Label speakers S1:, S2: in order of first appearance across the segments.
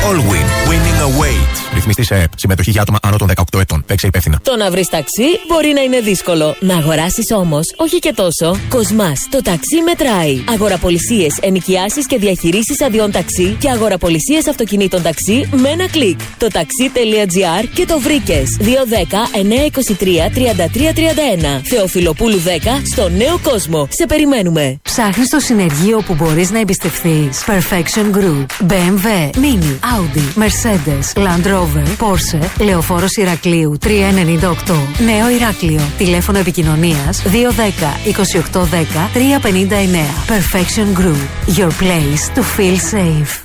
S1: Allwyn. Winning awaits. Ρυθμιστής σε συμμετοχή για άτομα άνω των 18 ετών. Παίξε υπεύθυνα.
S2: Το να βρεις ταξί μπορεί να είναι δύσκολο. Να αγοράσεις όμως, όχι και τόσο. Κοσμάς, το ταξί μετράει. Αγοραπολισίες, ενοικιάσεις και διαχειρήσεις αδειών ταξί και αγοραπολισίες αυτοκινήτων ταξί με ένα κλικ. Το taxi.gr και το βρήκες. 210-923-3331. Θεοφιλοπούλου 10 στο Νέο Κόσμο. Σε περιμένουμε.
S3: Ψάχνεις το συνεργείο που μπορείς να εμπιστευθείς. Perfection Group. BMW, Mini, Audi, Mercedes, Land Rover, Porsche, Λεωφόρος Ηρακλείου 398. Νέο Ηράκλειο. Τηλέφωνο επικοινωνίας 210 2810 359. Perfection Group. Your place to feel safe.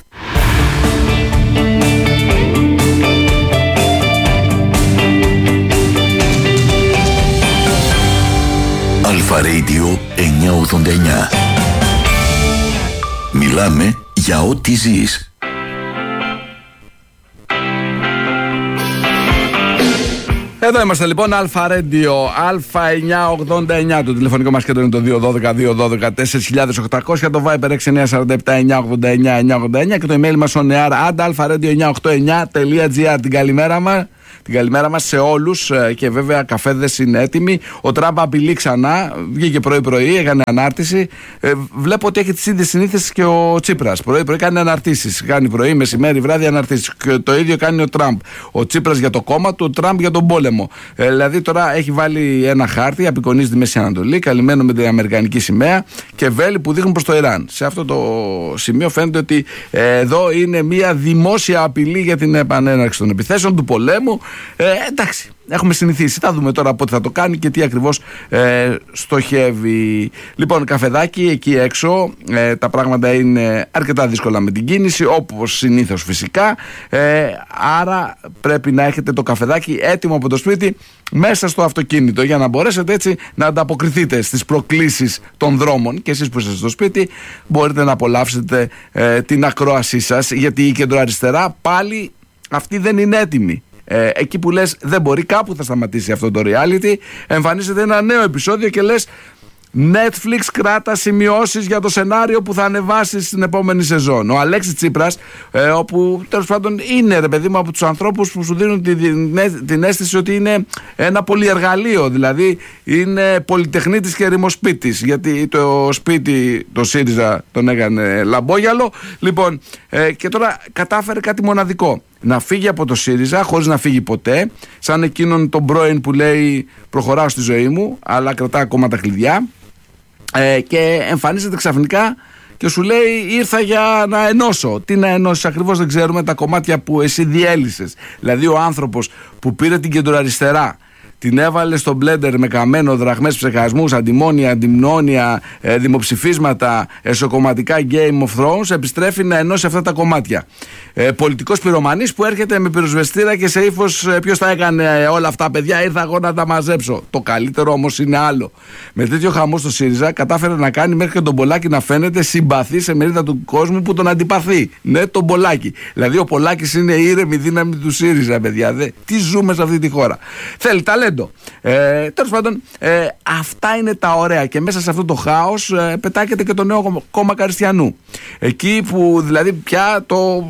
S4: Αλφα Radio 989. Μιλάμε για ό,τι ζεις.
S5: Εδώ είμαστε λοιπόν, Αλφα Radio, Αλφα 989. Το τηλεφωνικό μας κέντρο είναι το 212-212-4800. Το Viber 6947-989-989 και το email μας on air alpha-radio989.gr. Την καλημέρα μας σε όλους και βέβαια καφέδες είναι έτοιμοι. Ο Τραμπ απειλεί ξανά, βγήκε πρωί-πρωί, έκανε ανάρτηση. Βλέπω ότι έχει τις ίδιες συνήθειες και ο Τσίπρας. Πρωί-πρωί κάνει αναρτήσεις. Κάνει πρωί, μεσημέρι, βράδυ αναρτήσεις. Και το ίδιο κάνει ο Τραμπ. Ο Τσίπρας για το κόμμα του, ο Τραμπ για τον πόλεμο. Δηλαδή τώρα έχει βάλει ένα χάρτη, απεικονίζει τη Μέση Ανατολή, καλυμμένο με την αμερικανική σημαία και βέλη που δείχνουν προς το Ιράν. Σε αυτό το σημείο φαίνεται ότι εδώ είναι μια δημόσια απειλή για την επανέναρξη των επιθέσεων, του πολέμου. Εντάξει, έχουμε συνηθίσει. Θα δούμε τώρα πότε θα το κάνει και τι ακριβώς στοχεύει. Λοιπόν, καφεδάκι εκεί έξω. Τα πράγματα είναι αρκετά δύσκολα με την κίνηση, όπως συνήθως φυσικά. Άρα πρέπει να έχετε το καφεδάκι έτοιμο από το σπίτι μέσα στο αυτοκίνητο για να μπορέσετε έτσι να ανταποκριθείτε στις προκλήσεις των δρόμων. Και εσείς που είστε στο σπίτι μπορείτε να απολαύσετε την ακρόασή σας, γιατί η κεντροαριστερά πάλι αυτή δεν είναι έτοιμη. Εκεί που λες δεν μπορεί, κάπου θα σταματήσει αυτό το reality, εμφανίζεται ένα νέο επεισόδιο και λες Netflix κράτα σημειώσεις για το σενάριο που θα ανεβάσει στην επόμενη σεζόν. Ο Αλέξης Τσίπρας, όπου τέλος πάντων είναι ρε παιδί μου από τους ανθρώπους που σου δίνουν την αίσθηση ότι είναι ένα πολυεργαλείο, δηλαδή είναι πολυτεχνίτης και ερημοσπίτης, γιατί το σπίτι το ΣΥΡΙΖΑ τον έκανε λαμπόγιαλο. Λοιπόν, και τώρα κατάφερε κάτι μοναδικό, να φύγει από το ΣΥΡΙΖΑ χωρίς να φύγει ποτέ, σαν εκείνον τον πρώην που λέει προχωράω στη ζωή μου αλλά κρατά ακόμα τα κλειδιά, και εμφανίζεται ξαφνικά και σου λέει ήρθα για να ενώσω. Τι να ενώσεις ακριβώς δεν ξέρουμε, τα κομμάτια που εσύ διέλυσες. Δηλαδή ο άνθρωπος που πήρε την κεντροαριστερά, την έβαλε στο μπλέντερ με καμένο, δραχμές, ψεκασμούς, αντιμόνια, αντιμνόνια, δημοψηφίσματα, εσωκομματικά Game of Thrones, επιστρέφει να ενώσει αυτά τα κομμάτια. Πολιτικός πυρομανής που έρχεται με πυροσβεστήρα και σε ύφος ποιος τα έκανε όλα αυτά, παιδιά, ήρθα εγώ να τα μαζέψω. Το καλύτερο όμως είναι άλλο. Με τέτοιο χαμό στο ΣΥΡΙΖΑ κατάφερε να κάνει μέχρι και τον Πολάκη να φαίνεται συμπαθή σε μερίδα του κόσμου που τον αντιπαθεί. Ναι, τον Πολάκη. Δηλαδή ο Πολάκης είναι η ήρεμη δύναμη του ΣΥΡΙΖΑ, παιδιά. Τι ζούμε σε αυτή τη χώρα. Θέλει ταλέντο. Τέλος πάντων, αυτά είναι τα ωραία και μέσα σε αυτό το χάος πετάγεται και το νέο κόμμα Καριστιανού. Εκεί που δηλαδή πια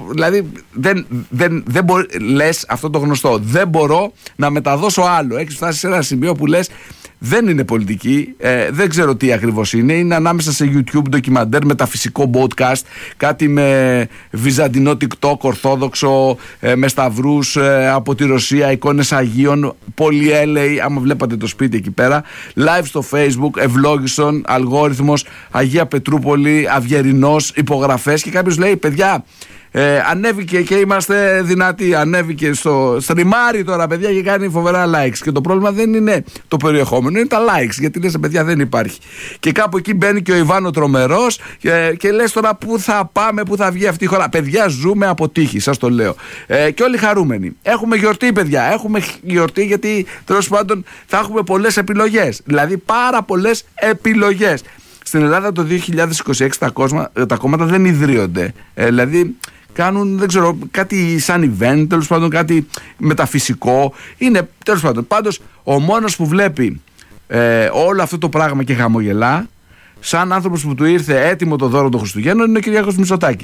S5: δεν μπορεί, λες αυτό το γνωστό, δεν μπορώ να μεταδώσω άλλο. Έχεις φτάσει σε ένα σημείο που λες δεν είναι πολιτική, δεν ξέρω τι ακριβώς είναι. Είναι ανάμεσα σε YouTube ντοκιμαντέρ, μεταφυσικό podcast, κάτι με βυζαντινό TikTok, ορθόδοξο, με σταυρούς από τη Ρωσία, εικόνες Αγίων, πολύ LA, άμα βλέπατε το σπίτι εκεί πέρα, live στο Facebook, ευλόγησον, αλγόριθμος, Αγία Πετρούπολη, Αυγερινός, υπογραφές, και κάποιος λέει παιδιά, ανέβηκε και είμαστε δυνατοί, ανέβηκε στο στριμάρι τώρα παιδιά και κάνει φοβερά likes, και το πρόβλημα δεν είναι το περιεχόμενο, είναι τα likes, γιατί λες παιδιά δεν υπάρχει. Και κάπου εκεί μπαίνει και ο Ιβάνο Τρομερός και λες τώρα πού θα πάμε, πού θα βγει αυτή η χώρα. Παιδιά, ζούμε από τύχη, σας το λέω, και όλοι χαρούμενοι. Έχουμε γιορτή παιδιά, έχουμε γιορτή, γιατί τέλος πάντων θα έχουμε πολλές επιλογές, δηλαδή πάρα πολλές επιλογές. Στην Ελλάδα το 2026 τα κόμματα δεν ιδρύονται, δηλαδή κάνουν, δεν ξέρω, κάτι σαν event, τέλος πάντων κάτι μεταφυσικό. Είναι, τέλος πάντων, πάντως ο μόνος που βλέπει όλο αυτό το πράγμα και χαμογελά, σαν άνθρωπος που του ήρθε έτοιμο το δώρο των Χριστουγέννων, είναι ο Κυριάκος Μητσοτάκης.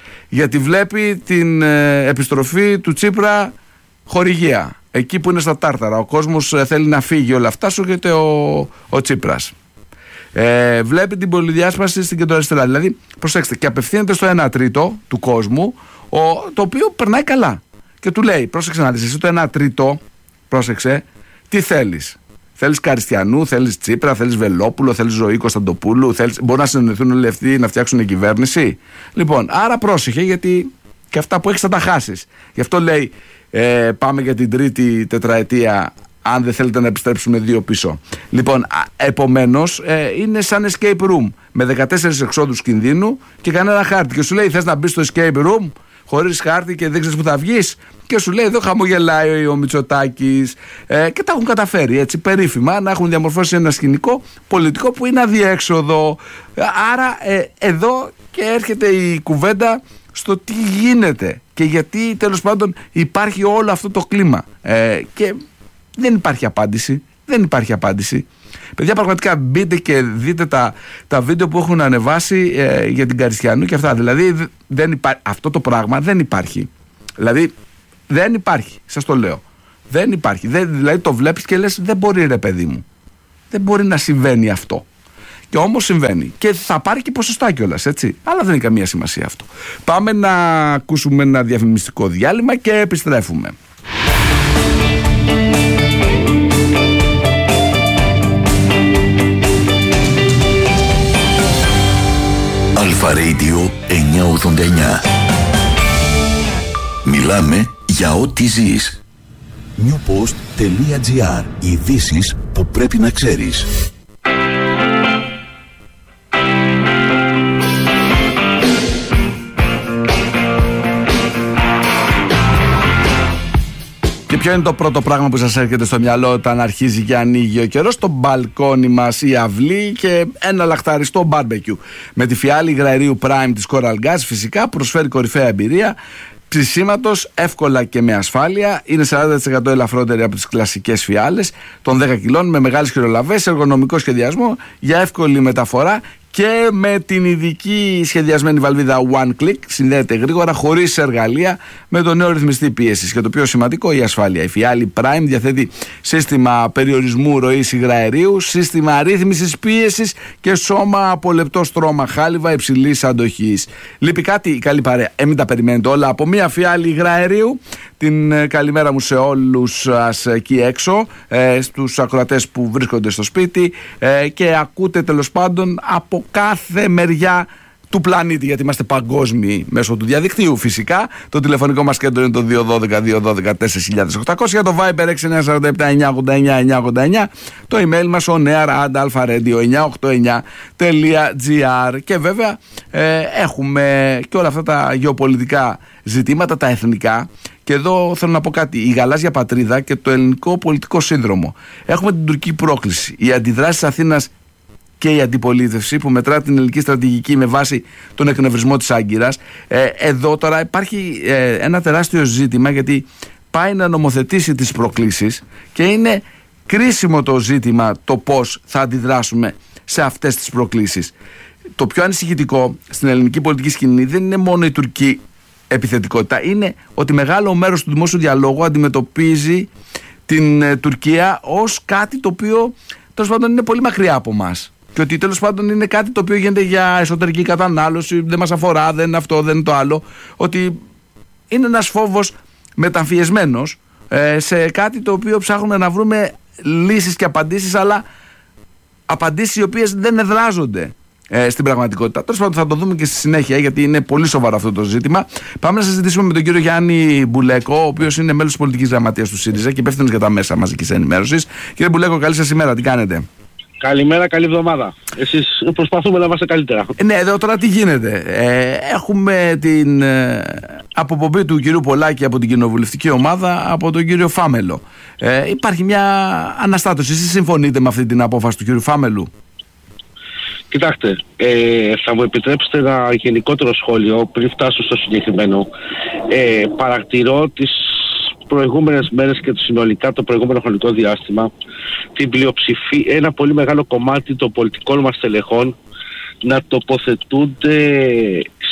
S5: Γιατί βλέπει την επιστροφή του Τσίπρα χορηγία. Εκεί που είναι στα τάρταρα. Ο κόσμος θέλει να φύγει, όλα αυτά σου έρχεται ο Τσίπρας. Βλέπει την πολυδιάσπαση στην κεντροαριστερά. Δηλαδή, προσέξτε, και απευθύνεται στο 1 τρίτο του κόσμου, το οποίο περνάει καλά. Και του λέει, πρόσεξε να δεις, εσύ το 1 τρίτο, πρόσεξε, τι θέλεις. Θέλεις Καριστιανού, θέλεις Τσίπρα, θέλεις Βελόπουλο, θέλεις Ζωή Κωνσταντοπούλου, μπορεί να συνεννοηθούν όλοι αυτοί να φτιάξουν κυβέρνηση. Λοιπόν, άρα πρόσεχε, γιατί και αυτά που έχεις θα τα χάσεις. Γι' αυτό λέει, πάμε για την τρίτη τετραετία, αν δεν θέλετε να επιστρέψουμε 2 πίσω. Λοιπόν, επομένως, είναι σαν escape room με 14 εξόδους κινδύνου και κανένα χάρτη. Και σου λέει, θες να μπεις στο escape room χωρίς χάρτη και δεν ξέρεις που θα βγεις? Και σου λέει, εδώ χαμογελάει ο Μητσοτάκης. Και τα έχουν καταφέρει έτσι περίφημα να έχουν διαμορφώσει ένα σκηνικό πολιτικό που είναι αδιέξοδο. Άρα εδώ και έρχεται η κουβέντα στο τι γίνεται και γιατί τέλος πάντων υπάρχει όλο αυτό το κλίμα. Και δεν υπάρχει απάντηση. Δεν υπάρχει απάντηση. Παιδιά, πραγματικά μπείτε και δείτε τα βίντεο που έχουν ανεβάσει για την Καριστιανού και αυτά. Δηλαδή αυτό το πράγμα δεν υπάρχει. Δηλαδή δεν υπάρχει, σας το λέω. Δεν υπάρχει. Δηλαδή το βλέπεις και λες, δεν μπορεί ρε παιδί μου. Δεν μπορεί να συμβαίνει αυτό. Και όμως συμβαίνει. Και θα πάρει και ποσοστά κιόλας, έτσι. Αλλά δεν έχει καμία σημασία αυτό. Πάμε να ακούσουμε ένα διαφημιστικό διάλειμμα και επιστρέφουμε.
S4: Αλφα Radio 989. Μιλάμε για ό,τι ζεις. newpost.gr. Ειδήσεις που πρέπει να ξέρεις.
S5: Και ποιο είναι το πρώτο πράγμα που σας έρχεται στο μυαλό όταν αρχίζει και ανοίγει ο καιρός? Το μπαλκόνι μας, η αυλή και ένα λαχταριστό μπάρμπεκιου. Με τη φιάλη υγραερίου Prime της Coral Gas φυσικά προσφέρει κορυφαία εμπειρία ψησίματος εύκολα και με ασφάλεια. Είναι 40% ελαφρότερη από τις κλασικές φιάλες των 10 κιλών με μεγάλες χειρολαβές, εργονομικό σχεδιασμό για εύκολη μεταφορά. Και με την ειδική σχεδιασμένη βαλβίδα One Click συνδέεται γρήγορα, χωρίς εργαλεία, με το νέο ρυθμιστή πίεσης. Και το πιο σημαντικό, η ασφάλεια. Η φιάλη Prime διαθέτει σύστημα περιορισμού ροής υγραερίου, σύστημα ρύθμισης πίεσης και σώμα από λεπτό στρώμα χάλιβα υψηλής αντοχής. Λείπει κάτι? Η καλή παρέα. Μην τα περιμένετε όλα από μία φιάλη υγραερίου. Την καλημέρα μου σε όλους σας εκεί έξω, στους ακροατές που βρίσκονται στο σπίτι και ακούτε τέλος πάντων από κάθε μεριά του πλανήτη, γιατί είμαστε παγκόσμιοι μέσω του διαδικτύου φυσικά. Το τηλεφωνικό μας κέντρο είναι το 212-212-4800, το Viber 6947-989-989, το email μας onear@alpha-radio989.gr. Και βέβαια έχουμε και όλα αυτά τα γεωπολιτικά ζητήματα, τα εθνικά. Και εδώ θέλω να πω κάτι. Η γαλάζια πατρίδα και το ελληνικό πολιτικό σύνδρομο. Έχουμε την τουρκική πρόκληση. Οι αντιδράσεις της Αθήνας και η αντιπολίτευση που μετρά την ελληνική στρατηγική με βάση τον εκνευρισμό της Άγκυρας. Εδώ τώρα υπάρχει ένα τεράστιο ζήτημα, γιατί πάει να νομοθετήσει τις προκλήσεις και είναι κρίσιμο το ζήτημα το πώς θα αντιδράσουμε σε αυτές τις προκλήσεις. Το πιο ανησυχητικό στην ελληνική πολιτική σκηνή δεν είναι μόνο η τουρκική επιθετικότητα, είναι ότι μεγάλο μέρος του δημόσιου διαλόγου αντιμετωπίζει την Τουρκία ως κάτι το οποίο τέλος πάντων είναι πολύ μακριά από μας. Και ότι τέλος πάντων είναι κάτι το οποίο γίνεται για εσωτερική κατανάλωση, δεν μας αφορά, δεν είναι αυτό, δεν είναι το άλλο. Ότι είναι ένας φόβος μεταμφιεσμένος σε κάτι το οποίο ψάχνουμε να βρούμε λύσεις και απαντήσεις, αλλά απαντήσεις οι οποίες δεν εδράζονται στην πραγματικότητα. Τέλος πάντων θα το δούμε και στη συνέχεια, γιατί είναι πολύ σοβαρό αυτό το ζήτημα. Πάμε να συζητήσουμε με τον κύριο Γιάννη Μπουλέκο, ο οποίος είναι μέλος της πολιτικής γραμματείας του ΣΥΡΙΖΑ και υπεύθυνος για τα μέσα μαζικής ενημέρωσης. Κύριε Μπουλέκο, καλή σας ημέρα, τι κάνετε?
S6: Καλημέρα, καλή εβδομάδα. Εσείς προσπαθούμε να είμαστε καλύτερα.
S5: Ναι, εδώ τώρα τι γίνεται? Έχουμε την αποπομπή του κυρίου Πολάκη από την κοινοβουλευτική ομάδα από τον κύριο Φάμελο. Υπάρχει μια αναστάτωση. Εσείς συμφωνείτε με αυτή την απόφαση του κύριου Φάμελου?
S6: Κοιτάξτε, θα μου επιτρέψετε ένα γενικότερο σχόλιο πριν φτάσω στο συγκεκριμένο. Παρατηρώ τις προηγούμενες μέρες και συνολικά το προηγούμενο χρονικό διάστημα την πλειοψηφία, ένα πολύ μεγάλο κομμάτι των πολιτικών μας στελεχών να τοποθετούνται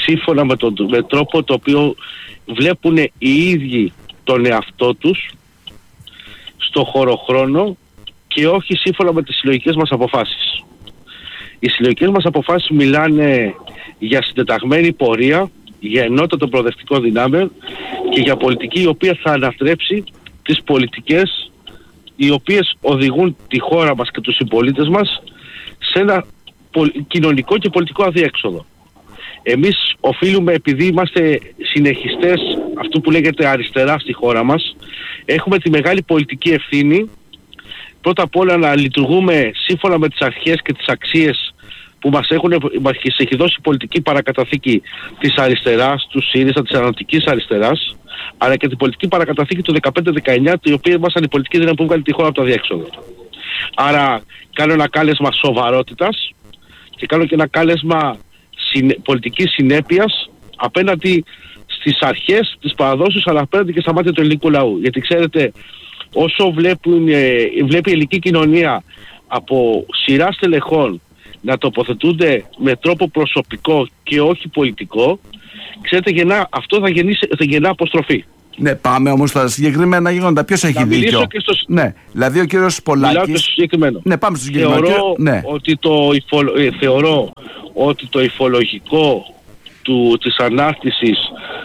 S6: σύμφωνα με τρόπο το οποίο βλέπουν οι ίδιοι τον εαυτό τους στο χωροχρόνο και όχι σύμφωνα με τις συλλογικές μας αποφάσεις. Οι συλλογικές μας αποφάσεις μιλάνε για συντεταγμένη πορεία, για ενότητα των προοδευτικών δυνάμεων και για πολιτική η οποία θα ανατρέψει τις πολιτικές οι οποίες οδηγούν τη χώρα μας και τους συμπολίτες μας σε ένα κοινωνικό και πολιτικό αδιέξοδο. Εμείς οφείλουμε, επειδή είμαστε συνεχιστές αυτού που λέγεται αριστερά στη χώρα μας, έχουμε τη μεγάλη πολιτική ευθύνη πρώτα απ' όλα να λειτουργούμε σύμφωνα με τις αρχές και τις αξίες που μας έχει δώσει η πολιτική παρακαταθήκη της αριστεράς, του ΣΥΡΙΖΑ, της ανατολικής αριστεράς, αλλά και την πολιτική παρακαταθήκη του 15-19, η οποία ήμασταν η πολιτική δύναμη που βγάλει τη χώρα από το αδιέξοδο. Άρα κάνω ένα κάλεσμα σοβαρότητας και κάνω και ένα κάλεσμα πολιτικής συνέπειας απέναντι στις αρχές, τις παραδόσεις, αλλά απέναντι και στα μάτια του ελληνικού λαού. Γιατί ξέρετε, όσο βλέπει η ελληνική κοινωνία από σειρά στελεχών να τοποθετούνται με τρόπο προσωπικό και όχι πολιτικό, ξέρετε, αυτό θα γεννά αποστροφή.
S5: Ναι, πάμε όμως στα συγκεκριμένα γεγονότα. Ποιος έχει δίκιο? Ναι, δηλαδή ο κύριος Πολάκης.
S6: Μιλάω στο συγκεκριμένο.
S5: Ναι, πάμε στο συγκεκριμένο.
S6: Θεωρώ ότι το υφολογικό της ανάρτησης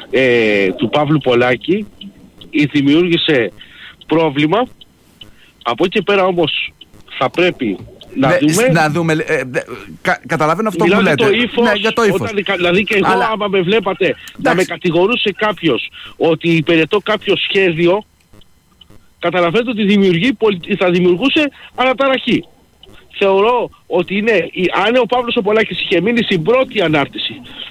S6: του Παύλου Πολάκη δημιούργησε πρόβλημα. Από εκεί και πέρα όμως θα πρέπει να δούμε.
S5: Καταλαβαίνω αυτό που λέτε.
S6: Για το ύφος. Δηλαδή και εγώ, άμα με βλέπατε να με κατηγορούσε κάποιος ότι υπηρετώ κάποιο σχέδιο, καταλαβαίνετε ότι θα δημιουργούσε αναταραχή. Θεωρώ ότι αν ο Παύλος ο Πολάκης είχε μείνει στην πρώτη ανάρτηση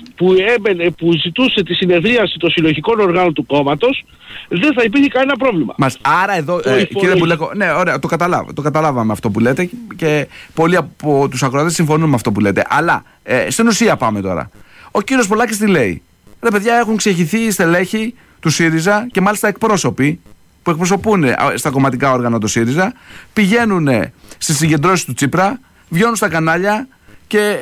S6: που ζητούσε τη συνεδρίαση των συλλογικών οργάνων του κόμματος, δεν θα υπήρχε κανένα πρόβλημα.
S5: Άρα εδώ, κύριε Μπουλέκο, ναι, ωραία, το καταλάβαμε αυτό που λέτε και πολλοί από τους ακροατές συμφωνούν με αυτό που λέτε. Αλλά στην ουσία πάμε τώρα. Ο κύριος Πολάκης τι λέει? Ρε παιδιά, έχουν ξεχυθεί οι στελέχοι του ΣΥΡΙΖΑ και μάλιστα εκπρόσωποι που εκπροσωπούν στα κομματικά όργανα του ΣΥΡΙΖΑ, πηγαίνουν στις συγκεντρώσεις του Τσίπρα, βγαίνουν στα κανάλια και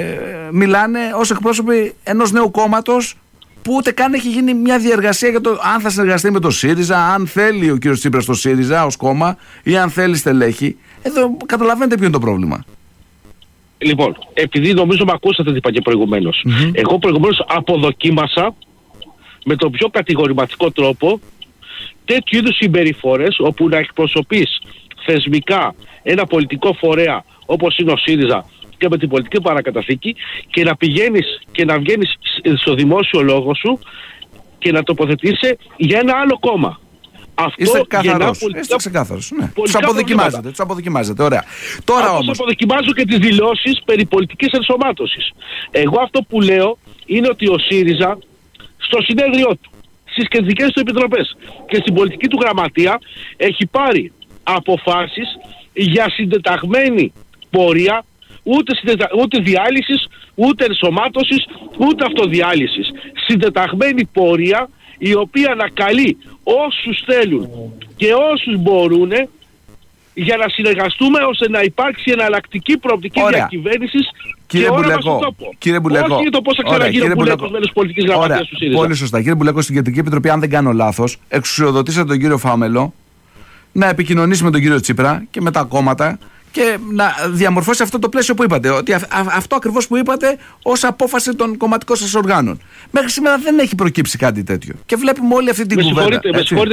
S5: μιλάνε ως εκπρόσωποι ενός νέου κόμματος που ούτε καν έχει γίνει μια διεργασία για το αν θα συνεργαστεί με το ΣΥΡΙΖΑ, αν θέλει ο κύριος Τσίπρας το ΣΥΡΙΖΑ ως κόμμα ή αν θέλει στελέχη. Εδώ καταλαβαίνετε ποιο είναι το πρόβλημα.
S6: Λοιπόν, επειδή νομίζω με ακούσατε τι είπα και προηγουμένως. Εγώ προηγουμένως αποδοκίμασα με τον πιο κατηγορηματικό τρόπο τέτοιου είδους συμπεριφορές όπου να εκπροσωπείς θεσμικά ένα πολιτικό φορέα όπως είναι ο ΣΥΡΙΖΑ και με την πολιτική παρακαταθήκη και να πηγαίνεις και να βγαίνεις στο δημόσιο λόγο σου και να τοποθετήσει για ένα άλλο κόμμα.
S5: Είστε ξεκάθαρος. Ναι. Τους αποδοκιμάζετε. Ωραία. Τώρα όμως
S6: αποδοκιμάζω και τις δηλώσεις περί πολιτικής ενσωμάτωσης. Εγώ αυτό που λέω είναι ότι ο ΣΥΡΙΖΑ στο συνέδριό του, στις κεντρικές του επιτροπές και στην πολιτική του γραμματεία έχει πάρει αποφάσεις για συντεταγμένη πορεία, ούτε διάλυσης, ούτε ενσωμάτωσης, ούτε αυτοδιάλυσης. Συντεταγμένη πορεία η οποία ανακαλεί όσους θέλουν και όσους μπορούν για να συνεργαστούμε ώστε να υπάρξει εναλλακτική προοπτική διακυβέρνησης και όραμα στον τόπο.
S5: Κύριε Μπουλέκο,
S6: όχι το πώς θα ξαναγίνει ο Μπουλέκος μέλος πολιτικής γραμματείας του ΣΥΡΙΖΑ.
S5: Πολύ σωστά. Κύριε Μπουλέκο, στην Κεντρική Επιτροπή, αν δεν κάνω λάθος, εξουσιοδοτήσατε τον κύριο Φάμελο να επικοινωνήσει με τον κύριο Τσίπρα και με τα κόμματα και να διαμορφώσει αυτό το πλαίσιο που είπατε. Ότι αυτό ακριβώς που είπατε ως απόφαση των κομματικών σας οργάνων. Μέχρι σήμερα δεν έχει προκύψει κάτι τέτοιο. Και βλέπουμε όλη αυτή την κουβέντα.
S6: Με συγχωρείτε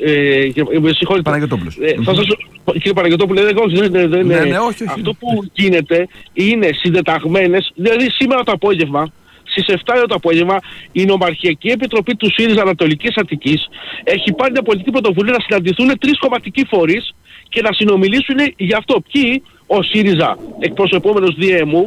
S6: κύριε
S5: Παναγιωτόπουλος.
S6: Κύριε Παναγιωτόπουλε, όχι. Αυτό που γίνεται είναι συντεταγμένες, δηλαδή σήμερα το απόγευμα, στις 7 το απόγευμα, η Νομαρχιακή Επιτροπή του ΣΥΡΙΖΑ Ανατολικής Αττικής έχει πάρει μια πολιτική πρωτοβουλία να συναντηθούν 3 κομματικοί φορείς και να συνομιλήσουν για αυτό. Ποιοι? Ο ΣΥΡΙΖΑ, εκπροσωπόμενος ΔΕΜΟΥ,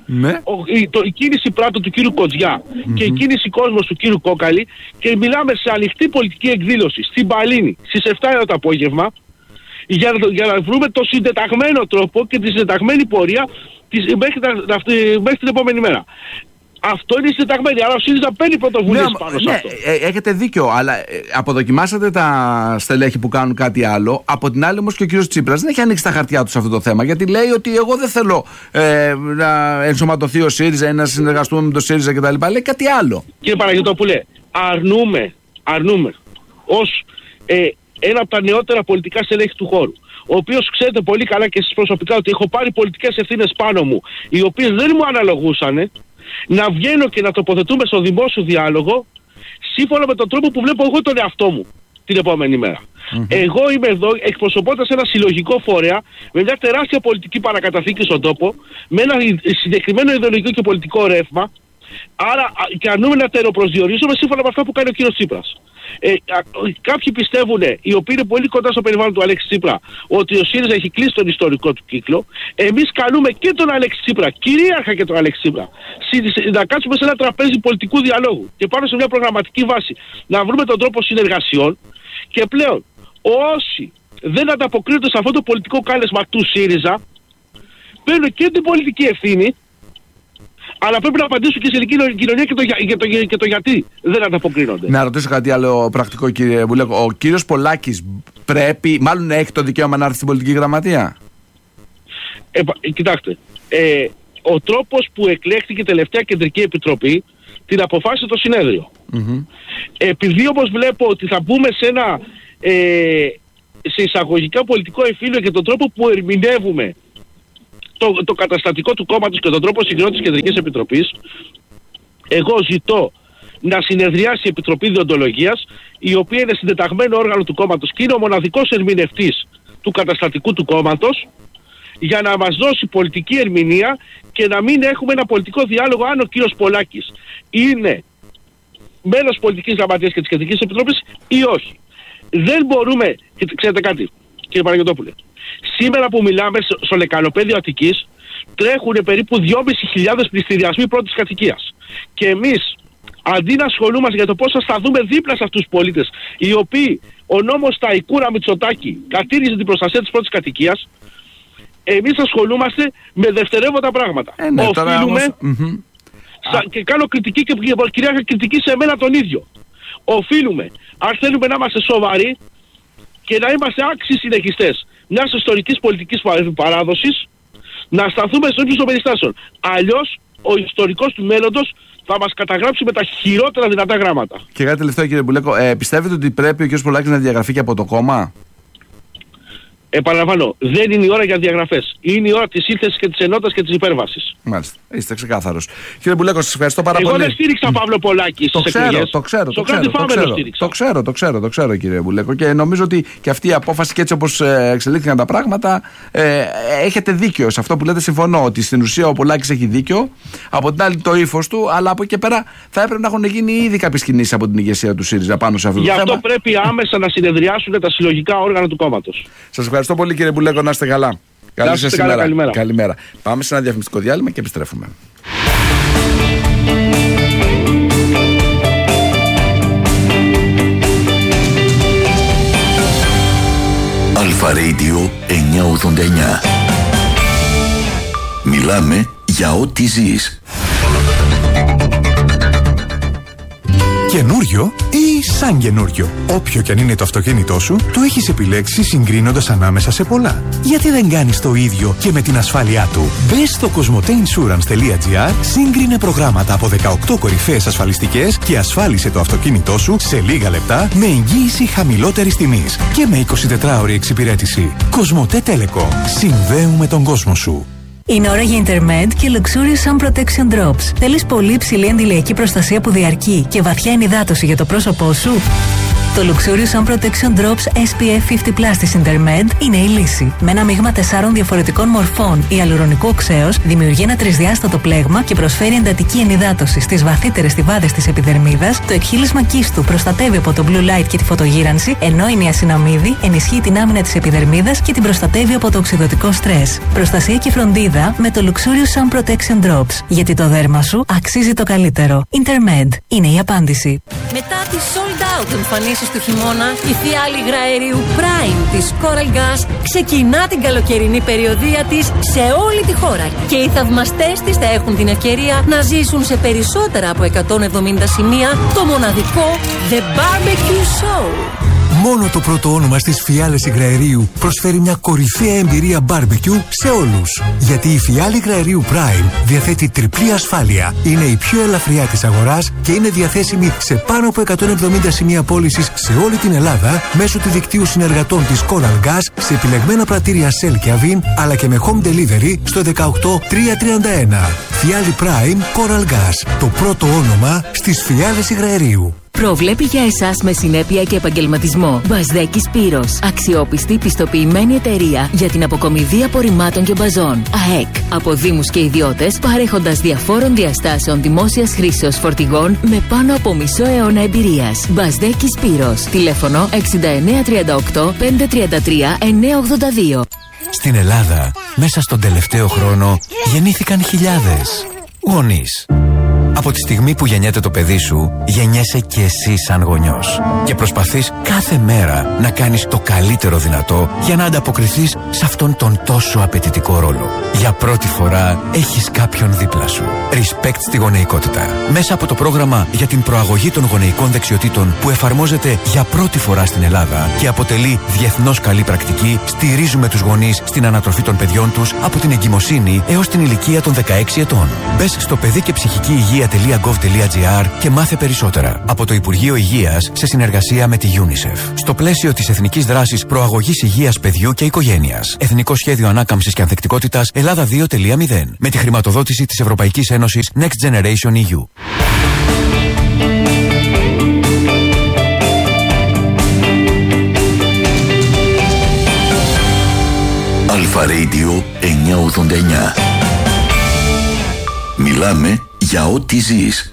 S6: η κίνηση Πράτο του κύριου Κοτζιά και η κίνηση Κόσμος του κύριου Κόκαλη, και μιλάμε σε ανοιχτή πολιτική εκδήλωση στην Παλίνη στις 7 το απόγευμα για να βρούμε το συντεταγμένο τρόπο και τη συντεταγμένη πορεία μέχρι την επόμενη μέρα. Αυτό είναι συνταγμένη. Αλλά ο ΣΥΡΙΖΑ παίρνει πρωτοβουλίες πάνω σε αυτό.
S5: Έχετε δίκιο, αλλά αποδοκιμάσατε τα στελέχη που κάνουν κάτι άλλο. Από την άλλη, όμως, και ο κύριος Τσίπρας δεν έχει ανοίξει τα χαρτιά του σε αυτό το θέμα. Γιατί λέει ότι εγώ δεν θέλω να ενσωματωθεί ο ΣΥΡΙΖΑ ή να συνεργαστούμε με το ΣΥΡΙΖΑ κτλ. Λέει κάτι άλλο.
S6: Κύριε Παναγιωτόπουλε, αρνούμε ως ένα από τα νεότερα πολιτικά στελέχη του χώρου, ο οποίος ξέρετε πολύ καλά και εσείς προσωπικά ότι έχω πάρει πολιτικές ευθύνες πάνω μου, οι οποίες δεν μου αναλογούσαν, να βγαίνω και να τοποθετούμε στο δημόσιο διάλογο σύμφωνα με τον τρόπο που βλέπω εγώ τον εαυτό μου την επόμενη μέρα. Εγώ είμαι εδώ εκπροσωπώντας ένα συλλογικό φορέα με μια τεράστια πολιτική παρακαταθήκη στον τόπο, με ένα συγκεκριμένο ιδεολογικό και πολιτικό ρεύμα. Άρα και αρνούμε να τεροπροσδιορίζουμε σύμφωνα με αυτά που κάνει ο κύριος Τσίπρας. Κάποιοι πιστεύουν, οι οποίοι είναι πολύ κοντά στο περιβάλλον του Αλέξη Τσίπρα, ότι ο ΣΥΡΙΖΑ έχει κλείσει τον ιστορικό του κύκλο. Εμείς καλούμε και τον Αλέξη Τσίπρα, κυρίαρχα και τον Αλέξη Τσίπρα, να κάτσουμε σε ένα τραπέζι πολιτικού διαλόγου και πάνω σε μια προγραμματική βάση να βρούμε τον τρόπο συνεργασιών. Και πλέον όσοι δεν ανταποκρίνονται σε αυτό το πολιτικό κάλεσμα του ΣΥΡΙΖΑ παίρνουν και την πολιτική ευθύνη, αλλά πρέπει να απαντήσουν και στην κοινωνία και το γιατί δεν ανταποκρίνονται. Να
S5: ρωτήσω κάτι άλλο πρακτικό, κύριε Μπουλέκο. Ο κύριος Πολάκης πρέπει, μάλλον έχει το δικαίωμα να έρθει στην πολιτική γραμματεία?
S6: Κοιτάξτε, ο τρόπος που εκλέχθηκε η τελευταία κεντρική επιτροπή την αποφάσισε το συνέδριο. Επειδή όμως βλέπω ότι θα μπούμε σε ένα σε εισαγωγικά πολιτικό εμφύλιο και τον τρόπο που ερμηνεύουμε το καταστατικό του κόμματος και τον τρόπο συγκρότησης της Κεντρικής Επιτροπής, εγώ ζητώ να συνεδριάσει η Επιτροπή Διοντολογίας, η οποία είναι συντεταγμένο όργανο του κόμματος και είναι ο μοναδικός ερμηνευτής του καταστατικού του κόμματος, για να μας δώσει πολιτική ερμηνεία και να μην έχουμε ένα πολιτικό διάλογο αν ο κύριος Πολάκης είναι μέλος πολιτικής γραμματείας και της Κεντρικής Επιτροπής ή όχι. Δεν μπορούμε, ξέρετε κάτι, κύριε Παναγιωτόπουλε, σήμερα που μιλάμε στο λεκανοπέδιο Αττικής τρέχουν περίπου 2.500 πληστηριασμοί πρώτης κατοικίας. Και εμείς, αντί να ασχολούμαστε για το πώς θα σταθούμε δίπλα σε αυτούς τους πολίτες, οι οποίοι ο νόμος Ταϊκούρα Μητσοτάκη κατήριζε την προστασία της πρώτης κατοικίας, εμείς ασχολούμαστε με δευτερεύοντα πράγματα. Οφείλουμε, και κάνω κριτική και κυρίαρχα κριτική σε μένα τον ίδιο. Οφείλουμε, αν θέλουμε να είμαστε σοβαροί και να είμαστε άξιοι συνεχιστές μιας ιστορικής πολιτικής παράδοσης, να σταθούμε στο ύψος των περιστάσεων. Αλλιώς ο ιστορικός του μέλλοντος θα μας καταγράψει με τα χειρότερα δυνατά γράμματα.
S5: Και κάτι τελευταίο, κύριε Μπουλέκο, πιστεύετε ότι πρέπει ο κ. Πολάκης να διαγραφεί και από το κόμμα?
S6: Επαναλαμβάνω, δεν είναι η ώρα για διαγραφές. Είναι η ώρα της σύνθεσης και της ενότητας και της υπέρβασης.
S5: Μάλιστα. Είστε ξεκάθαρος. Κύριε Μπουλέκο, σας ευχαριστώ πάρα πολύ.
S6: Εγώ δεν στήριξα Παύλο Πολάκη στις εκλογές.
S5: Το ξέρω, κύριε Μπουλέκο. Και νομίζω ότι και αυτή η απόφαση και έτσι όπως εξελίχθηκαν τα πράγματα, έχετε δίκιο. Σε αυτό που λέτε συμφωνώ, ότι στην ουσία ο Πολάκης έχει δίκιο. Από την άλλη το ύφος του, αλλά από εκεί και πέρα θα έπρεπε να έχουν γίνει ήδη κάποιες κινήσεις από την ηγεσία του ΣΥΡΙΖΑ πάνω σε αυτό το θέμα.
S6: Γι' αυτό πρέπει άμεσα να συνεδριάσουν τα συλλογικά όργανα του κόμματος.
S5: Σας ευχαριστώ πολύ, κύριε Μπουλέκο, να είστε καλά. Καλή σας ημέρα. Καλημέρα. Πάμε σε ένα διαφημιστικό διάλειμμα και επιστρέφουμε.
S4: Αλφα Radio 989. Μιλάμε για ό,τι ζεις.
S1: Καινούριο ή σαν καινούριο. Όποιο κι αν είναι το αυτοκίνητό σου, το έχεις επιλέξει συγκρίνοντας ανάμεσα σε πολλά. Γιατί δεν κάνεις το ίδιο και με την ασφάλειά του? Μπες στο cosmoteinsurance.gr, σύγκρινε προγράμματα από 18 κορυφαίες ασφαλιστικές και ασφάλισε το αυτοκίνητό σου σε λίγα λεπτά με εγγύηση χαμηλότερης τιμής και με 24ωρη εξυπηρέτηση. Cosmote Telecom. Συνδέουμε τον κόσμο σου.
S3: Είναι ώρα για Intermed και Luxurious Sun Protection Drops. Θέλεις πολύ υψηλή αντιλιακή προστασία που διαρκεί και βαθιά ενυδάτωση για το πρόσωπό σου? Το Luxurious Sun Protection Drops SPF 50+ της Intermed είναι η λύση. Με ένα μείγμα 4 διαφορετικών μορφών ιαλουρονικού οξέως δημιουργεί ένα τρισδιάστατο πλέγμα και προσφέρει εντατική ενυδάτωση στις βαθύτερες στιβάδες της επιδερμίδας. Το εκχύλισμα κίστου προστατεύει από το blue light και τη φωτογύρανση, ενώ η νιασιναμίδη ενισχύει την άμυνα της επιδερμίδας και την προστατεύει από το οξυδωτικό στρες. Προστασία και φροντίδα με το Luxurious Sun Protection Drops. Γιατί το δέρμα σου αξίζει το καλύτερο. Intermed είναι η απάντηση.
S2: Μετά τη sold out εμφανίσεις
S7: εκτόσεις του χειμώνα, η φιάλη υγραερίου Prime της Coral Gas ξεκινά την καλοκαιρινή περιοδεία της σε όλη τη χώρα και οι θαυμαστές της θα έχουν την ευκαιρία να ζήσουν σε περισσότερα από 170 σημεία το μοναδικό The Barbecue Show.
S1: Μόνο το πρώτο όνομα στις φιάλες υγραερίου προσφέρει μια κορυφαία εμπειρία barbecue σε όλους. Γιατί η φιάλη υγραερίου Prime διαθέτει τριπλή ασφάλεια, είναι η πιο ελαφριά της αγοράς και είναι διαθέσιμη σε πάνω από 170 σημεία πώλησης σε όλη την Ελλάδα μέσω του δικτύου συνεργατών της Coral Gas σε επιλεγμένα πρατήρια Shell και Avin, αλλά και με home delivery στο 18331. Φιάλη Prime Coral Gas, το πρώτο όνομα στις φιάλες υγραερίου.
S2: Προβλέπει για εσάς με συνέπεια και επαγγελματισμό. Μπασδέκη Σπύρος. Αξιόπιστη πιστοποιημένη εταιρεία για την αποκομιδή απορριμμάτων και μπαζών. ΑΕΚ. Από δήμους και ιδιώτες, παρέχοντας διαφόρων διαστάσεων δημόσιας χρήσεως φορτηγών με πάνω από μισό αιώνα εμπειρίας. Μπασδέκη Σπύρος. Τηλέφωνο 6938 533 982.
S1: Στην Ελλάδα, μέσα στον τελευταίο χρόνο, γεννήθηκαν χιλιάδες γονείς. Από τη στιγμή που γεννιέται το παιδί σου, γεννιέσαι και εσύ σαν γονιός. Και προσπαθείς κάθε μέρα να κάνεις το καλύτερο δυνατό για να ανταποκριθείς σε αυτόν τον τόσο απαιτητικό ρόλο. Για πρώτη φορά έχεις κάποιον δίπλα σου. Respect στη γονεϊκότητα. Μέσα από το πρόγραμμα για την προαγωγή των γονεϊκών δεξιοτήτων που εφαρμόζεται για πρώτη φορά στην Ελλάδα και αποτελεί διεθνώς καλή πρακτική, στηρίζουμε τους γονείς στην ανατροφή των παιδιών τους από την εγκυμοσύνη έως την ηλικία των 16 ετών. Μπες στο παιδί και ψυχική υγεία.gov.gr και μάθε περισσότερα. Από το Υπουργείο Υγείας σε συνεργασία με τη UNICEF. Στο πλαίσιο της Εθνικής Δράσης Προαγωγής Υγείας Παιδιού και Οικογένειας. Εθνικό Σχέδιο Ανάκαμψης και Ανθεκτικότητας Ελλάδα 2.0. Με τη χρηματοδότηση της Ευρωπαϊκής Ένωσης Next Generation EU.
S4: Αλφα Radio 989. Μιλάμε για ό,τι ζεις.